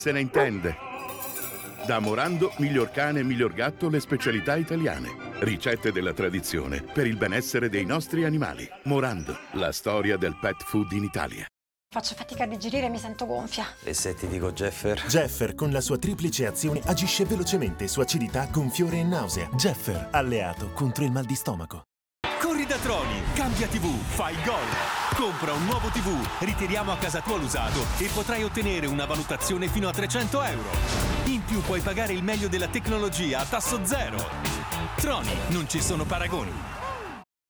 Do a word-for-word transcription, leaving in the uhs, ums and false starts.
se ne intende. Da Morando, miglior cane, miglior gatto, le specialità italiane. Ricette della tradizione per il benessere dei nostri animali. Morando, la storia del pet food in Italia. Faccio fatica a digerire e mi sento gonfia. E se ti dico Jeffer? Jeffer con la sua triplice azione agisce velocemente su acidità, gonfiore e nausea. Jeffer, alleato contro il mal di stomaco. Corri da Troni, cambia tivù, fai gol. Compra un nuovo tivù, ritiriamo a casa tua l'usato e potrai ottenere una valutazione fino a trecento euro. In più puoi pagare il meglio della tecnologia a tasso zero. Troni, non ci sono paragoni.